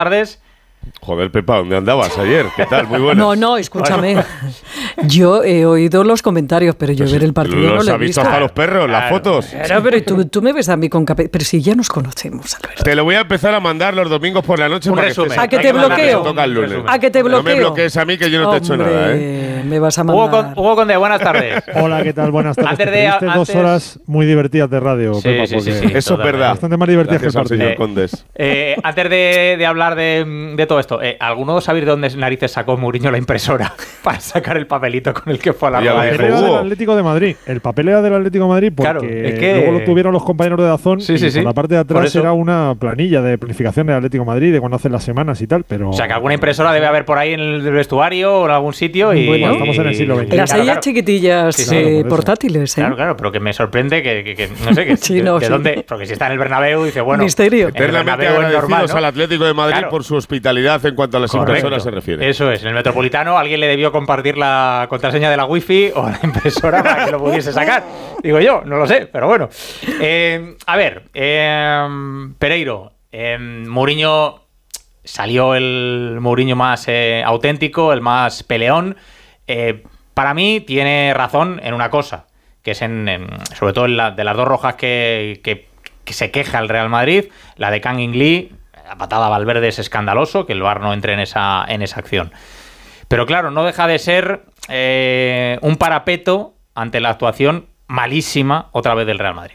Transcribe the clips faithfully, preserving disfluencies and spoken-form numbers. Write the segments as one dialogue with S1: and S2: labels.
S1: tardes.
S2: Joder, Pepa, ¿dónde andabas ayer? ¿Qué tal? Muy buenas.
S3: No, no, escúchame. Yo he oído los comentarios, pero yo pues ver el partido no lo he visto.
S2: ¿Los ha visto hasta los perros, claro, las fotos?
S3: Pero, pero tú, tú me ves a mí con capa... Pero si ya nos conocemos, Alberto.
S2: Te lo voy a empezar a mandar los domingos por la noche.
S1: Un
S2: para
S1: resumen.
S2: Que
S3: ¿A que te bloqueo?
S2: ¿A
S3: que te bloqueo?
S2: No me bloquees a mí, que yo no
S3: Hombre,
S2: te he hecho nada, ¿eh?
S3: Me vas a mandar...
S1: Hugo, Con, Hugo Conde, buenas tardes.
S4: Hola, ¿qué tal? Buenas tardes.
S1: Antes de, antes...
S4: dos horas muy divertidas de radio,
S1: sí,
S4: Pepa,
S1: sí,
S4: porque
S1: sí, sí,
S2: eso es verdad.
S4: Bastante más divertidas
S2: Gracias
S4: que el partido.
S2: señor Condes.
S1: Eh, antes de, de hablar de, de todo esto, eh, ¿alguno sabéis de dónde narices sacó Mourinho la impresora para sacar el papelito con el que fue a la rueda de
S4: El papel era del Atlético de Madrid. El papel era del Atlético de Madrid porque
S1: claro, es que...
S4: luego lo tuvieron los compañeros de Dazón
S1: sí,
S4: y
S1: sí,
S4: por
S1: sí.
S4: la parte de atrás era una planilla de planificación del Atlético de Madrid de cuando hacen las semanas y tal, pero...
S1: O sea, que alguna impresora debe haber por ahí en el vestuario o en algún sitio y...
S4: Bueno, estamos en el siglo veinte.
S3: Las
S1: claro,
S3: sillas
S1: claro.
S3: chiquitillas
S1: sí, sí,
S3: eh,
S4: claro,
S3: portátiles, ¿eh?
S1: Claro, claro, pero que me sorprende que, que, que no sé, que
S3: sí, no,
S1: de
S3: sí.
S1: dónde... Porque si está en el Bernabéu, dice, bueno...
S3: Misterio.
S1: En el
S2: Eternamente
S1: Bernabéu es
S2: agradecidos
S1: normal, ¿no?
S2: al Atlético de Madrid
S1: claro.
S2: por su hospitalidad en cuanto a las
S1: Correcto.
S2: impresoras se refiere.
S1: Eso es, en el Metropolitano alguien le debió compartir la contraseña de la wifi o la impresora para que lo pudiese sacar. Digo yo, no lo sé, pero bueno. Eh, a ver, eh, Pereiro, eh, Mourinho salió el Mourinho más eh, auténtico, el más peleón. Eh, para mí tiene razón en una cosa, que es en, en sobre todo en la, de las dos rojas que, que, que se queja el Real Madrid, la de Kang In Lee. La patada a Valverde es escandaloso, que el V A R no entre en esa, en esa acción. Pero claro, no deja de ser eh, un parapeto ante la actuación malísima otra vez del Real Madrid.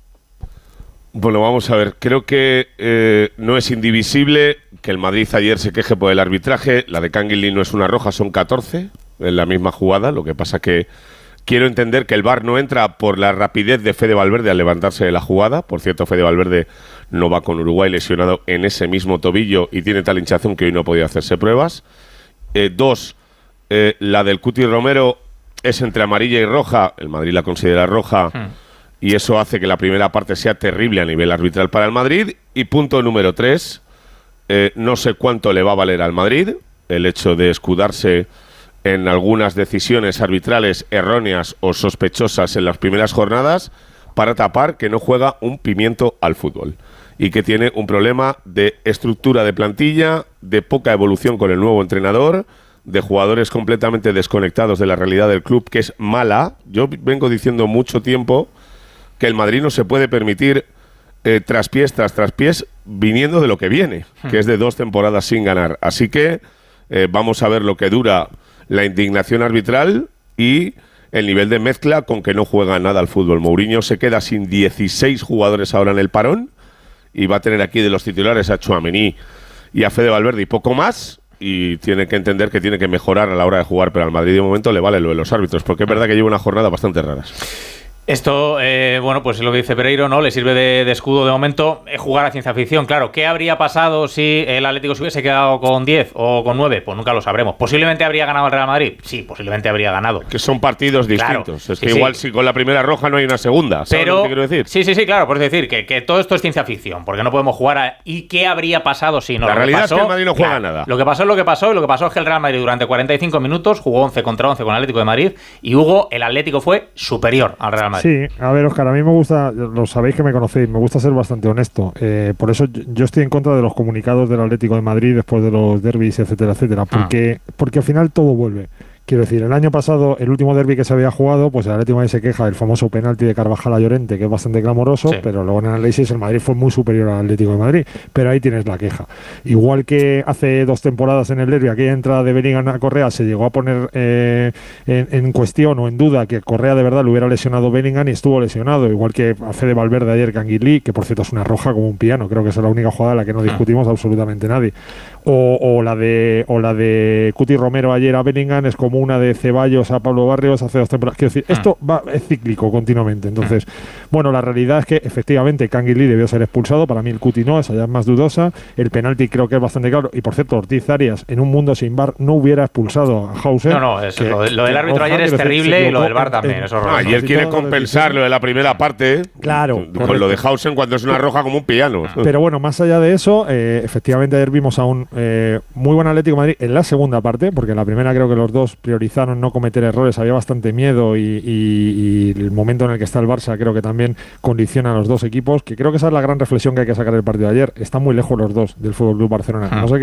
S2: Bueno, vamos a ver. Creo que eh, no es indivisible que el Madrid ayer se queje por el arbitraje. La de Kang In Lee no es una roja, son catorce en la misma jugada. Lo que pasa que quiero entender que el V A R no entra por la rapidez de Fede Valverde al levantarse de la jugada. Por cierto, Fede Valverde no va con Uruguay lesionado en ese mismo tobillo y tiene tal hinchazón que hoy no ha podido hacerse pruebas. Eh, dos, eh, la del Cuti Romero es entre amarilla y roja. El Madrid la considera roja hmm. y eso hace que la primera parte sea terrible a nivel arbitral para el Madrid. Y punto número tres, eh, no sé cuánto le va a valer al Madrid el hecho de escudarse en algunas decisiones arbitrales erróneas o sospechosas en las primeras jornadas para tapar que no juega un pimiento al fútbol y que tiene un problema de estructura de plantilla, de poca evolución con el nuevo entrenador, de jugadores completamente desconectados de la realidad del club, que es mala. Yo vengo diciendo mucho tiempo que el Madrid no se puede permitir eh, traspiés tras traspiés viniendo de lo que viene, hmm. que es de dos temporadas sin ganar. Así que eh, vamos a ver lo que dura la indignación arbitral y el nivel de mezcla con que no juega nada al fútbol. Mourinho se queda sin dieciséis jugadores ahora en el parón y va a tener aquí de los titulares a Tchouaméni y a Fede Valverde y poco más, y tiene que entender que tiene que mejorar a la hora de jugar, pero al Madrid de momento le vale lo de los árbitros, porque es verdad que lleva una jornada bastante raras.
S1: Esto, eh, bueno, pues es lo que dice Pereiro, ¿no? Le sirve de, de escudo de momento eh, jugar a ciencia ficción. Claro, ¿qué habría pasado si el Atlético se hubiese quedado con diez o con nueve? Pues nunca lo sabremos. ¿Posiblemente habría ganado el Real Madrid? Sí, posiblemente habría ganado.
S2: Que son partidos distintos. Claro, es que
S1: sí,
S2: igual
S1: sí.
S2: si con la primera roja no hay una segunda. ¿Sabes
S1: Pero,
S2: lo que quiero decir?
S1: Sí, sí, sí, claro. Por decir que, que todo esto es ciencia ficción, porque no podemos jugar a... ¿Y qué habría pasado si no?
S2: La
S1: lo
S2: realidad
S1: pasó,
S2: es que el Madrid no juega
S1: claro,
S2: nada.
S1: Lo que pasó es lo que pasó, y lo que pasó es que el Real Madrid durante cuarenta y cinco minutos jugó once contra once con el Atlético de Madrid, y Hugo, el Atlético fue superior al Real Madrid.
S4: Sí, a ver, Óscar, a mí me gusta, lo sabéis que me conocéis, me gusta ser bastante honesto. Eh, por eso yo estoy en contra de los comunicados del Atlético de Madrid después de los derbis, etcétera, etcétera, porque, ah. porque al final todo vuelve. Quiero decir, el año pasado, el último derbi que se había jugado, pues el Atlético de Madrid se queja del famoso penalti de Carvajal a Llorente, que es bastante clamoroso, sí. pero luego en el análisis el Madrid fue muy superior al Atlético de Madrid. Pero ahí tienes la queja. Igual que hace dos temporadas en el derbi, aquella entrada de Bellingham a Correa se llegó a poner eh, en, en cuestión o en duda que Correa de verdad le hubiera lesionado Bellingham y estuvo lesionado. Igual que a Fede Valverde ayer, Kang In Lee, que por cierto es una roja como un piano, creo que esa es la única jugada en la que no discutimos absolutamente nadie. O, o la de o la de Cuti Romero ayer a Bellingham es como una de Ceballos a Pablo Barrios hace dos temporadas. Quiero decir, esto va, es cíclico continuamente. Entonces, bueno, la realidad es que efectivamente Kang In Lee debió ser expulsado. Para mí el Cuti no, esa ya es más dudosa. El penalti creo que es bastante claro. Y por cierto, Ortiz Arias, en un mundo sin V A R, no hubiera expulsado a Hauser.
S1: No, no, es,
S4: que,
S1: lo, lo del árbitro
S4: que,
S1: ayer es terrible y lo del V A R también. Es horroroso.
S2: Ayer quiere compensar lo de la primera parte
S4: claro,
S2: con
S4: correcto.
S2: lo de Hausen cuando es una roja como un piano.
S4: Pero bueno, más allá de eso, eh, efectivamente ayer vimos a un eh, muy buen Atlético de Madrid en la segunda parte, porque en la primera creo que los dos priorizaron no cometer errores, había bastante miedo y, y, y el momento en el que está el Barça creo que también condiciona a los dos equipos, que creo que esa es la gran reflexión que hay que sacar del partido de ayer. Están muy lejos los dos del F C Barcelona. No sé